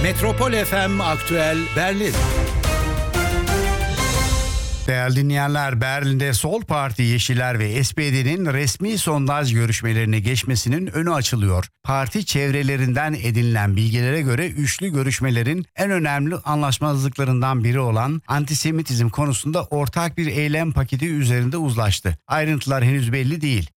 Metropol FM Aktüel Berlin. Değerli dinleyenler, Berlin'de Sol Parti, Yeşiller ve SPD'nin resmi sondaj görüşmelerine geçmesinin önü açılıyor. Parti çevrelerinden edinilen bilgilere göre üçlü görüşmelerin en önemli anlaşmazlıklarından biri olan antisemitizm konusunda ortak bir eylem paketi üzerinde uzlaştı. Ayrıntılar henüz belli değil.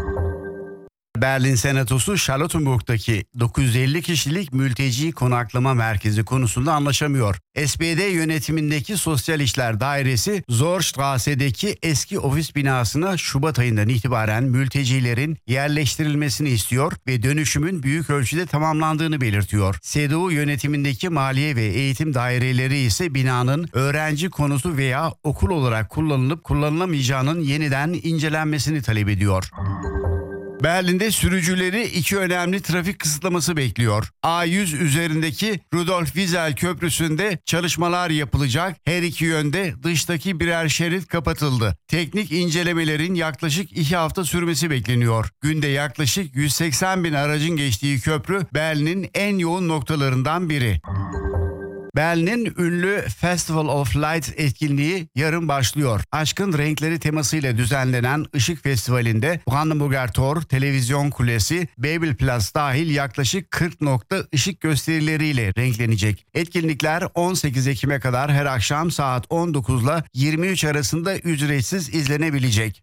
Berlin Senatosu Charlottenburg'daki 950 kişilik mülteci konaklama merkezi konusunda anlaşamıyor. SPD yönetimindeki Sosyal İşler Dairesi Zorstrasse'deki eski ofis binasına Şubat ayından itibaren mültecilerin yerleştirilmesini istiyor ve dönüşümün büyük ölçüde tamamlandığını belirtiyor. CDU yönetimindeki maliye ve eğitim daireleri ise binanın öğrenci konutu veya okul olarak kullanılıp kullanılamayacağının yeniden incelenmesini talep ediyor. Berlin'de sürücüleri iki önemli trafik kısıtlaması bekliyor. A100 üzerindeki Rudolf Wiesel Köprüsü'nde çalışmalar yapılacak. Her iki yönde dıştaki birer şerit kapatıldı. Teknik incelemelerin yaklaşık 2 hafta sürmesi bekleniyor. Günde yaklaşık 180 bin aracın geçtiği köprü Berlin'in en yoğun noktalarından biri. Berlin'in ünlü Festival of Light etkinliği yarın başlıyor. Aşkın renkleri temasıyla düzenlenen Işık Festivali'nde Brandenburger Tor, Televizyon Kulesi, Babelplatz dahil yaklaşık 40 nokta ışık gösterileriyle renklenecek. Etkinlikler 18 Ekim'e kadar her akşam saat 19 ile 23 arasında ücretsiz izlenebilecek.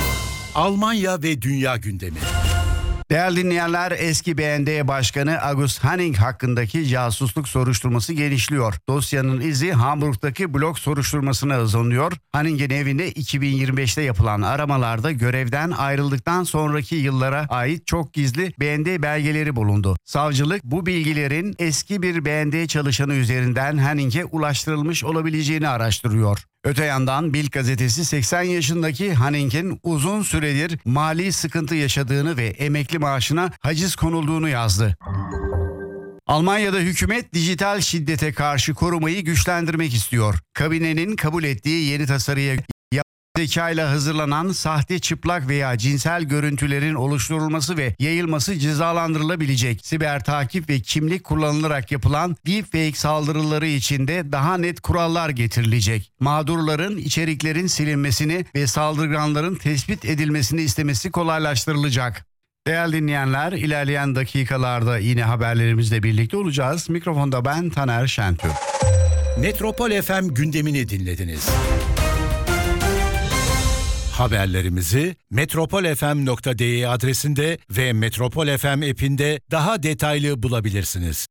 Almanya ve dünya gündemi. Değerli dinleyenler, eski BND Başkanı August Hanning hakkındaki casusluk soruşturması genişliyor. Dosyanın izi Hamburg'daki blok soruşturmasına uzanıyor. Hanning'in evinde 2025'te yapılan aramalarda görevden ayrıldıktan sonraki yıllara ait çok gizli BND belgeleri bulundu. Savcılık bu bilgilerin eski bir BND çalışanı üzerinden Hanning'e ulaştırılmış olabileceğini araştırıyor. Öte yandan Bild gazetesi 80 yaşındaki Hanning'in uzun süredir mali sıkıntı yaşadığını ve emekli maaşına haciz konulduğunu yazdı. Almanya'da hükümet dijital şiddete karşı korumayı güçlendirmek istiyor. Kabinenin kabul ettiği yeni tasarıya zekayla hazırlanan sahte, çıplak veya cinsel görüntülerin oluşturulması ve yayılması cezalandırılabilecek. Siber takip ve kimlik kullanılarak yapılan deepfake saldırıları için de daha net kurallar getirilecek. Mağdurların içeriklerin silinmesini ve saldırganların tespit edilmesini istemesi kolaylaştırılacak. Değerli dinleyenler, ilerleyen dakikalarda yine haberlerimizle birlikte olacağız. Mikrofonda ben Taner Şentürk. Metropol FM gündemini dinlediniz. Haberlerimizi metropolfm.de adresinde ve Metropol FM app'inde daha detaylı bulabilirsiniz.